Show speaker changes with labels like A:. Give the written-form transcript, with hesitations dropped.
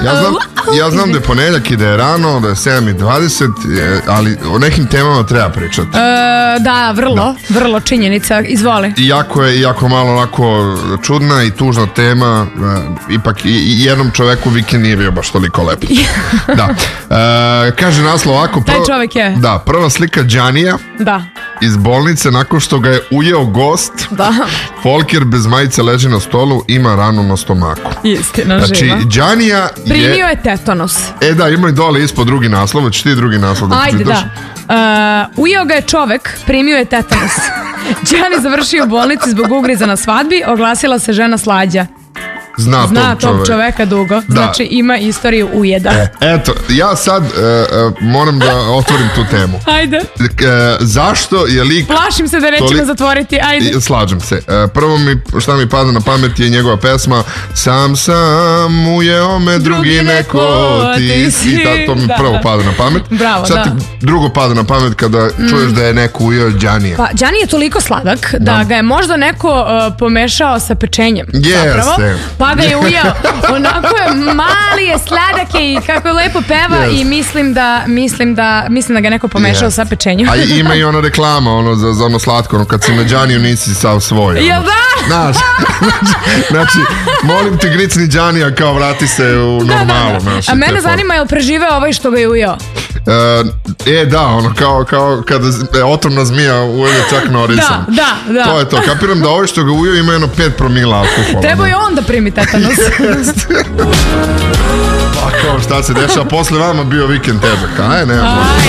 A: Ja znam da je ponedjeljak i da je rano, da je 7:20, ali o nekim temama treba pričati.
B: Da, vrlo činjenica, izvoli.
A: I jako malo onako čudna i tužna tema, ipak i jednom čoveku vikend nije bio baš toliko lepo. Da. Kaže naslov ovako.
B: Taj čovek je.
A: Da, prva slika Đanija.
B: Da.
A: Iz bolnice nakon što ga je ujeo gost.
B: Da.
A: Folker bez majice leži na stolu, ima ranu na stomaku.
B: Istina, živa.
A: Znači, Đanija
B: primio je tetanus.
A: Da, ima i dole ispod drugi naslov, već ti drugi naslov da čitaš.
B: Ajde, da. Ujeo ga je čovek, primio je tetanus. Đani završio u bolnici zbog ugriza na svadbi, oglasila se žena Slađa. Zna tog čoveka dugo, znači ima istoriju ujeda.
A: Eto, ja sad moram da otvorim tu temu.
B: Ajde.
A: Zašto je lik...
B: Plašim se da nećemo zatvoriti, ajde.
A: Slažem se. Prvo šta mi pada na pamet je njegova pesma Sam ujeo me, drugi neko ti si. To mi prvo pada na pamet.
B: Bravo,
A: sad ti drugo pada na pamet kada čuješ da je neko ujeo Đanija.
B: Pa Đani je toliko sladak da ga je možda neko pomešao sa pečenjem.
A: Jeste.
B: Pa ga je ujeo. Onako je, mali je, sladak je i kako je lepo peva i mislim da ga neko pomešao sa pečenjem.
A: A ima i ona reklama za ono slatko, kad si na Đaniju nisi sav svoj.
B: Jel da?
A: Znaš, znači, molim te gricni Đanija kao vrati se u normalu.
B: A mene zanima je li preživeo ovaj što ga je ujeo?
A: Da, ono kao kada otrovna zmija ujeo čak Norrisom.
B: Da.
A: To je to, kapiram da ovaj što ga ujeo ima jedno 5 promila alkohola.
B: Treba je on da primi tetanus.
A: Pa kao šta se dešava, posle vama bio vikend težak, aj nema.